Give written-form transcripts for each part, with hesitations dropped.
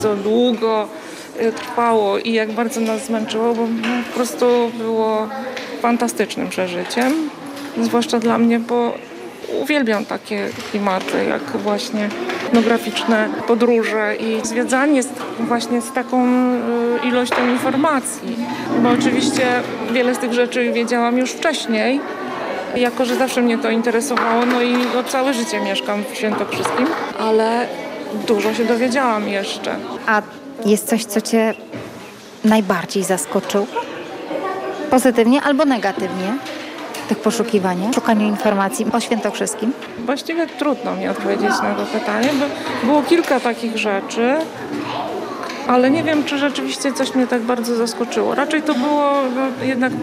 Co długo trwało i jak bardzo nas zmęczyło, bo po prostu było fantastycznym przeżyciem. Zwłaszcza dla mnie, bo uwielbiam takie klimaty, jak właśnie etnograficzne podróże i zwiedzanie właśnie z taką ilością informacji. Bo oczywiście wiele z tych rzeczy wiedziałam już wcześniej, jako że zawsze mnie to interesowało, no i całe życie mieszkam w Świętokrzyskim, ale dużo się dowiedziałam jeszcze. A jest coś, co Cię najbardziej zaskoczyło? Pozytywnie albo negatywnie? W tych poszukiwaniach, szukaniu informacji o Świętokrzyskim? Właściwie trudno mi odpowiedzieć na to pytanie, bo było kilka takich rzeczy, ale nie wiem, czy rzeczywiście coś mnie tak bardzo zaskoczyło. Raczej to było jednak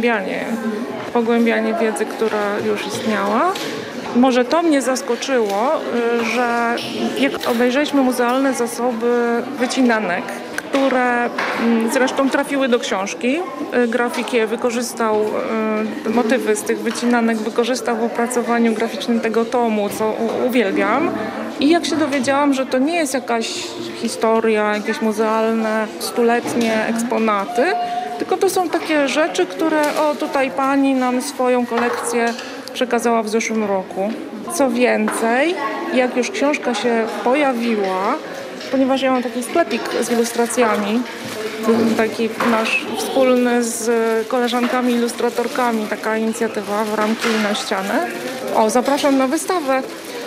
pogłębianie wiedzy, która już istniała. Może to mnie zaskoczyło, że jak obejrzeliśmy muzealne zasoby wycinanek, które zresztą trafiły do książki. Grafik je wykorzystał, motywy z tych wycinanek wykorzystał w opracowaniu graficznym tego tomu, co uwielbiam. I jak się dowiedziałam, że to nie jest jakaś historia, jakieś muzealne, stuletnie eksponaty, tylko to są takie rzeczy, które tutaj pani nam swoją kolekcję przekazała w zeszłym roku. Co więcej, jak już książka się pojawiła, ponieważ ja mam taki sklepik z ilustracjami, taki nasz wspólny z koleżankami ilustratorkami, taka inicjatywa w Ramki na ścianę. Zapraszam na wystawę.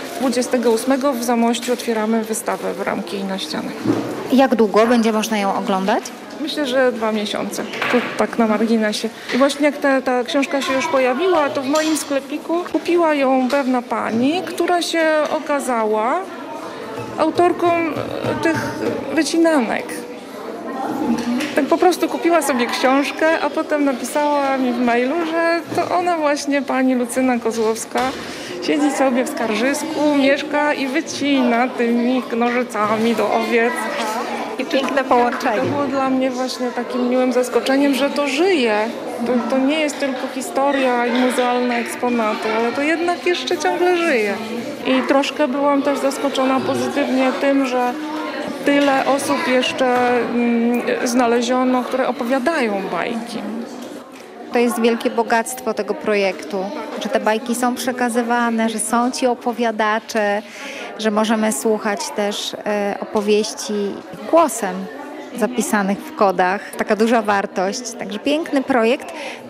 28 w Zamościu otwieramy wystawę w Ramki na ścianę. Jak długo będzie można ją oglądać? Myślę, że 2 miesiące. To tak na marginesie. I właśnie jak ta książka się już pojawiła, to w moim sklepiku kupiła ją pewna pani, która się okazała autorką tych wycinanek. Tak po prostu kupiła sobie książkę, a potem napisała mi w mailu, że to ona właśnie, pani Lucyna Kozłowska, siedzi sobie w Skarżysku, mieszka i wycina tymi nożycami do owiec. I piękne połączenie. To było dla mnie właśnie takim miłym zaskoczeniem, że to żyje. To nie jest tylko historia i muzealne eksponaty, ale to jednak jeszcze ciągle żyje. I troszkę byłam też zaskoczona pozytywnie tym, że tyle osób jeszcze znaleziono, które opowiadają bajki. To jest wielkie bogactwo tego projektu, że te bajki są przekazywane, że są ci opowiadacze, że możemy słuchać też opowieści głosem zapisanych w kodach. Taka duża wartość, także piękny projekt.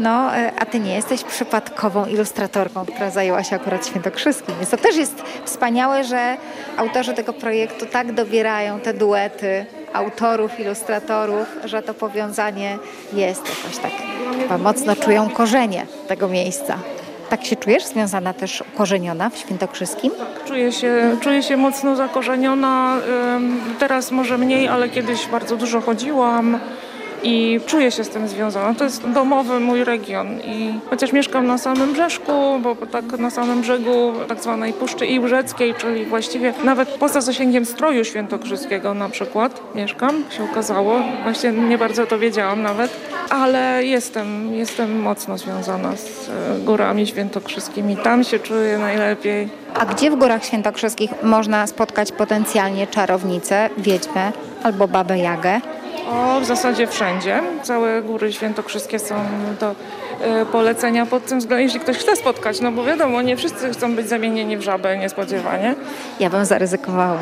A ty nie jesteś przypadkową ilustratorką, która zajęła się akurat Świętokrzyskim. Więc to też jest wspaniałe, że autorzy tego projektu tak dobierają te duety autorów, ilustratorów, że to powiązanie jest jakoś tak chyba mocno czują korzenie tego miejsca. Tak się czujesz? Związana też, ukorzeniona w Świętokrzyskim? Czuję się mocno zakorzeniona. Teraz może mniej, ale kiedyś bardzo dużo chodziłam i czuję się z tym związana. To jest domowy mój region i chociaż mieszkam na samym Brzeszku, bo tak na samym brzegu tak zwanej Puszczy Iłżeckiej, czyli właściwie nawet poza zasięgiem Stroju Świętokrzyskiego na przykład mieszkam, się okazało. Właśnie nie bardzo to wiedziałam nawet, ale jestem mocno związana z górami świętokrzyskimi. Tam się czuję najlepiej. A gdzie w Górach Świętokrzyskich można spotkać potencjalnie czarownicę, wiedźmę albo babę Jagę? W zasadzie wszędzie. Całe Góry Świętokrzyskie są do polecenia pod tym względem, jeśli ktoś chce spotkać, no bo wiadomo, nie wszyscy chcą być zamienieni w żabę niespodziewanie. Ja bym zaryzykowała.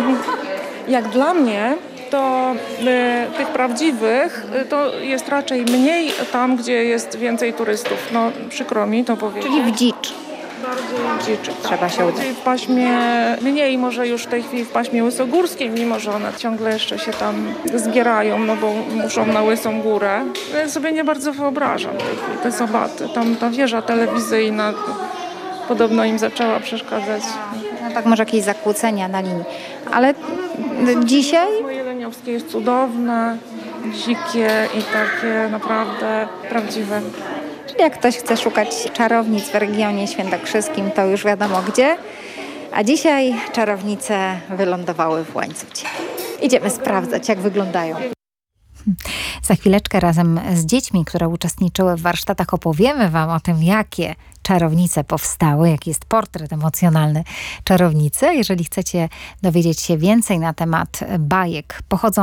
Jak dla mnie, to tych prawdziwych to jest raczej mniej tam, gdzie jest więcej turystów. No przykro mi to powiedzieć. Czyli w dzicz. Bardziej dziczy. Trzeba się udać. W paśmie, mniej może już w tej chwili w paśmie łysogórskim, mimo że one ciągle jeszcze się tam zbierają, no bo muszą na Łysą Górę. Ja sobie nie bardzo wyobrażam te sabaty. Tam ta wieża telewizyjna podobno im zaczęła przeszkadzać. No tak, może jakieś zakłócenia na linii. Ale dzisiaj... Moje jeleniowskie jest cudowne, dzikie i takie naprawdę prawdziwe. Czyli jak ktoś chce szukać czarownic w regionie świętokrzyskim, to już wiadomo gdzie. A dzisiaj czarownice wylądowały w Łańcucie. Idziemy sprawdzać, jak wyglądają. Za chwileczkę razem z dziećmi, które uczestniczyły w warsztatach, opowiemy Wam o tym, jakie czarownice powstały, jaki jest portret emocjonalny czarownicy. Jeżeli chcecie dowiedzieć się więcej na temat bajek pochodzących